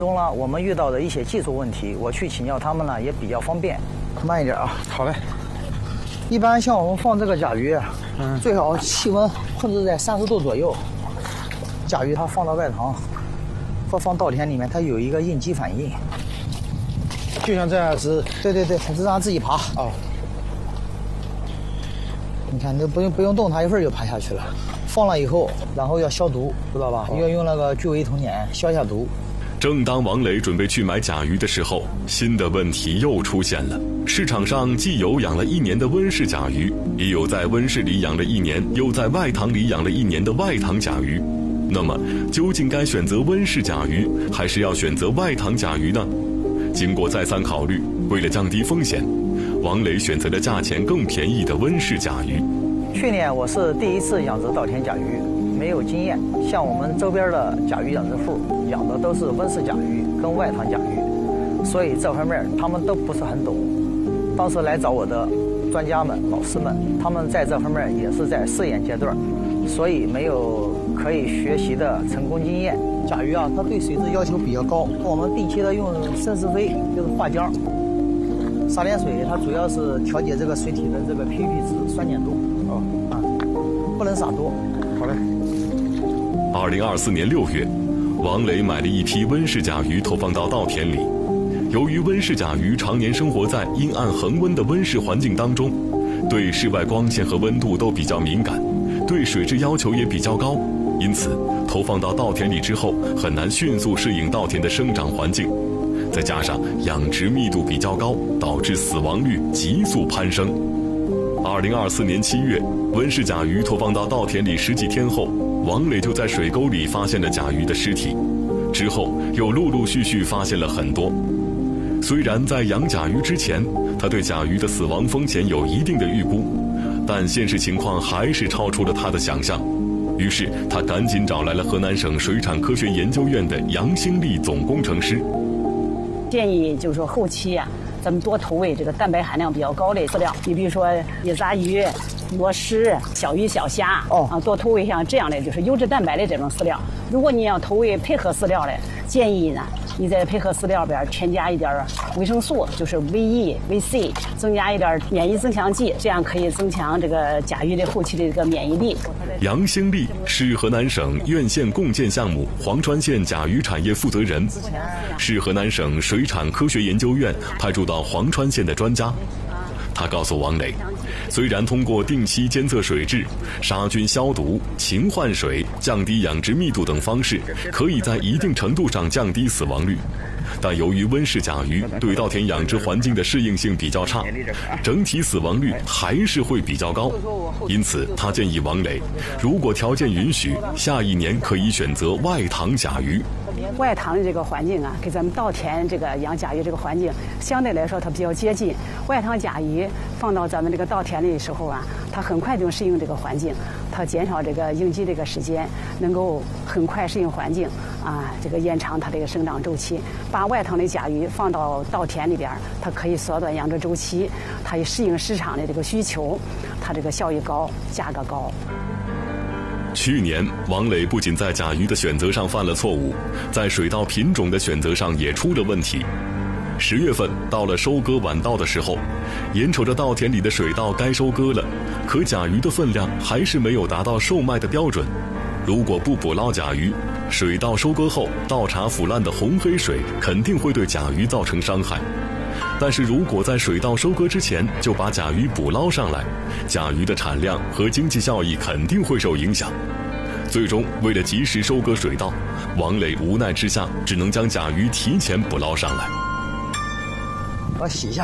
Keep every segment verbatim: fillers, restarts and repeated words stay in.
中了我们遇到的一些技术问题，我去请教他们呢也比较方便。慢一点啊。 好嘞。 一般像我们放这个甲鱼，嗯，最好气温控制在三十度左右。甲鱼它放到外塘或放稻田里面，它有一个应激反应。 就像这样子。 对对对，它是让它自己爬。 哦。 你看，你不用不用动它，一会儿就爬下去了。放了以后，然后要消毒，知道吧？要用那个聚维酮碱消一下毒。 正当王磊准备去买甲鱼的时候，新的问题又出现了。市场上既有养了一年的温室甲鱼，也有在温室里养了一年又在外塘里养了一年的外塘甲鱼。那么，究竟该选择温室甲鱼，还是要选择外塘甲鱼呢？经过再三考虑，为了降低风险，王磊选择了价钱更便宜的温室甲鱼。 去年我是第一次养殖稻田甲鱼，没有经验。像我们周边的甲鱼养殖户养的都是温室甲鱼跟外塘甲鱼，所以这方面他们都不是很懂。当时来找我的专家们、老师们，他们在这方面也是在试验阶段，所以没有可以学习的成功经验。甲鱼啊，它对水质要求比较高，我们定期的用生石灰，就是化浆，撒点水，它主要是调节这个水体的这个 pH 值、酸碱度。哦，啊，不能撒多。 好嘞。 二零二四年六月，王磊买了一批温室甲鱼投放到稻田里。由于温室甲鱼常年生活在阴暗恒温的温室环境当中，对室外光线和温度都比较敏感，对水质要求也比较高，因此投放到稻田里之后很难迅速适应稻田的生长环境。再加上养殖密度比较高，导致死亡率急速攀升。二零二四年七月，温室甲鱼投放到稻田里十几天后，王磊就在水沟里发现了甲鱼的尸体，之后又陆陆续续发现了很多。虽然在养甲鱼之前，他对甲鱼的死亡风险有一定的预估，但现实情况还是超出了他的想象。于是他赶紧找来了河南省水产科学研究院的杨兴利总工程师， 建议就是说后期呀、啊，咱们多投喂这个蛋白含量比较高的饲料，你比如说野杂鱼、螺蛳、小鱼小虾，哦啊，多投喂像这样的就是优质蛋白的这种饲料。如果你要投喂配合饲料的，建议呢，你在配合饲料边添加一点维生素，就是 V E、V C， 增加一点免疫增强剂，这样可以增强这个甲鱼的后期的这个免疫力。 杨兴利是河南省院县共建项目黄川县甲鱼产业负责人，是河南省水产科学研究院派驻到黄川县的专家。他告诉王磊，虽然通过定期监测水质、杀菌消毒、勤换水、降低养殖密度等方式，可以在一定程度上降低死亡率，但由于温室甲鱼对稻田养殖环境的适应性比较差，整体死亡率还是会比较高。因此他建议王磊，如果条件允许，下一年可以选择外塘甲鱼。 外塘的这个环境啊，跟咱们稻田这个养甲鱼这个环境相对来说它比较接近。外塘甲鱼放到咱们这个稻田里的时候啊，它很快就适应这个环境，它减少这个应激这个时间，能够很快适应环境啊，这个延长它这个生长周期。把外塘的甲鱼放到稻田里边，它可以缩短养殖周期，它也适应市场的这个需求，它这个效益高，价格高。 去年，王磊不仅在甲鱼的选择上犯了错误，在水稻品种的选择上也出了问题。十月份到了收割晚稻的时候，眼瞅着稻田里的水稻该收割了，可甲鱼的分量还是没有达到售卖的标准。如果不捕捞甲鱼，水稻收割后稻茬腐烂的红黑水肯定会对甲鱼造成伤害。但是如果在水稻收割之前就把甲鱼捕捞上来，甲鱼的产量和经济效益肯定会受影响。最终为了及时收割水稻，王磊无奈之下只能将甲鱼提前捕捞上来。 我洗一下，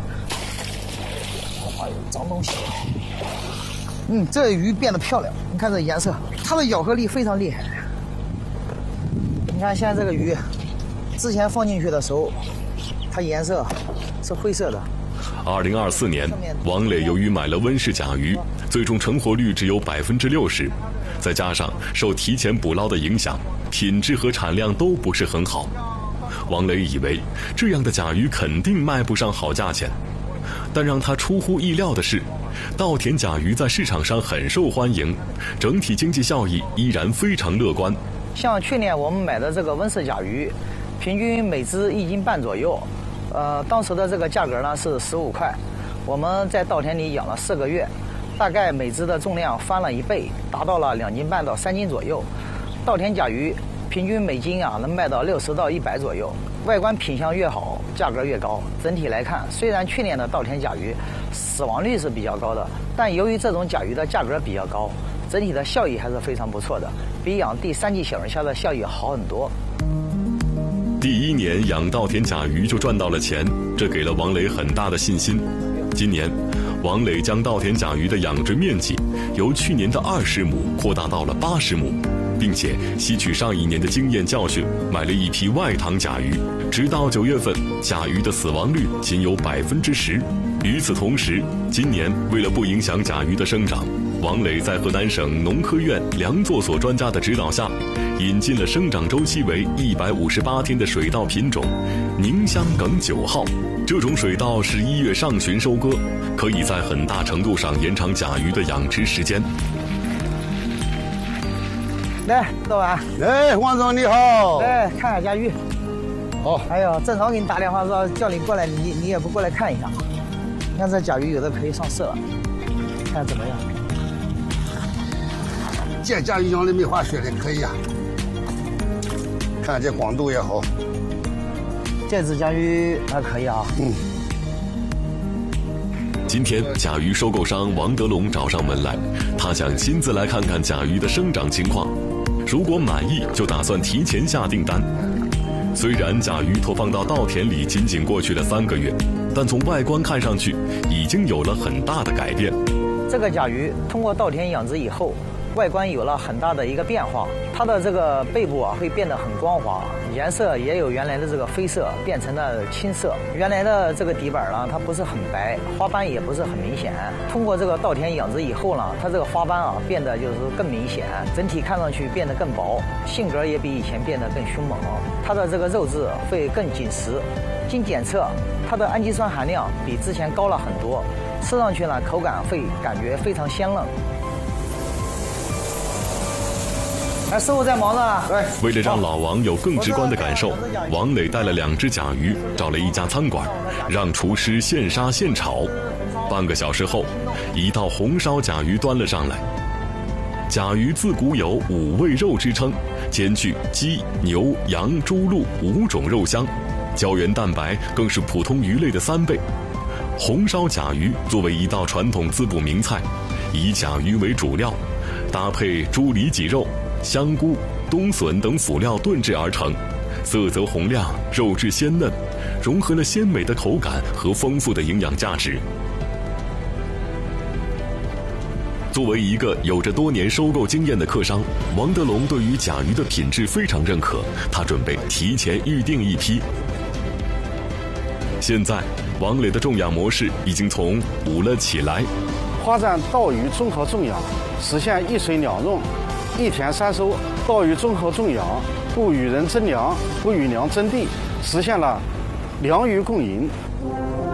哎呦，脏东西。嗯，这鱼变得漂亮，你看这颜色，它的咬合力非常厉害。你看现在这个鱼，之前放进去的时候，它颜色是灰色的。 二零二四年，王磊由于买了温室甲鱼，最终成活率只有百分之六十，再加上受提前捕捞的影响，品质和产量都不是很好。王磊以为这样的甲鱼肯定卖不上好价钱，但让他出乎意料的是，稻田甲鱼在市场上很受欢迎，整体经济效益依然非常乐观。 像去年我们买的这个温室甲鱼， 平均每只一斤半左右。呃，当时的这个价格呢是十五块。我们在稻田里养了四个月，大概每只的重量翻了一倍，达到了两斤半到三斤左右。稻田甲鱼平均每斤啊能卖到六十到一百左右。外观品相越好，价格越高。整体来看，虽然去年的稻田甲鱼死亡率是比较高的，但由于这种甲鱼的价格比较高，整体的效益还是非常不错的，比养第三季小龙虾的效益好很多。 第一年养稻田甲鱼就赚到了钱，这给了王磊很大的信心。今年，王磊将稻田甲鱼的养殖面积由去年的二十亩扩大到了八十亩，并且吸取上一年的经验教训，买了一批外塘甲鱼。直到九月份，甲鱼的死亡率仅有百分之十。与此同时，今年为了不影响甲鱼的生长，王磊在河南省农科院梁作所专家的指导下，引进了生长周期为一百五十八天的水稻品种宁香梗九号。这种水稻是一月上旬收割，可以在很大程度上延长甲鱼的养殖时间。 来，老板。 哎，王总你好。 来看下甲鱼。 好。 哎呦，正好给你打电话说叫你过来，你你也不过来看一下。你看这甲鱼有的可以上市了，看怎么样？ 这甲鱼养的没话说的，可以啊。看这广度也好。 这只甲鱼还可以啊。 嗯。 今天甲鱼收购商王德龙找上门来，他想亲自来看看甲鱼的生长情况，如果满意就打算提前下订单。虽然甲鱼投放到稻田里仅仅过去了三个月，但从外观看上去已经有了很大的改变。 这个甲鱼通过稻田养殖以后，外观有了很大的一个变化，它的这个背部啊会变得很光滑，颜色也有原来的这个绯色变成了青色。原来的这个底板呢，它不是很白，花斑也不是很明显。通过这个稻田养殖以后呢，它这个花斑啊变得就是更明显，整体看上去变得更薄，性格也比以前变得更凶猛。它的这个肉质会更紧实。经检测，它的氨基酸含量比之前高了很多，吃上去呢口感会感觉非常鲜嫩。哎，师傅在忙呢。 为了让老王有更直观的感受，王磊带了两只甲鱼，找了一家餐馆，让厨师现杀现炒。半个小时后，一道红烧甲鱼端了上来。甲鱼自古有五味肉之称，兼具鸡、牛、羊、猪、鹿五种肉香，胶原蛋白更是普通鱼类的三倍。红烧甲鱼作为一道传统滋补名菜，以甲鱼为主料，搭配猪里脊肉、香菇、冬笋等辅料炖制而成，色泽红亮，肉质鲜嫩，融合了鲜美的口感和丰富的营养价值。作为一个有着多年收购经验的客商，王德龙对于甲鱼的品质非常认可，他准备提前预定一批。现在，王磊的种养模式已经从补了起来， 发展稻鱼综合种养，实现一水两用、一田三收，稻鱼综合种养，不与人争粮，不与粮争地，实现了粮鱼共赢、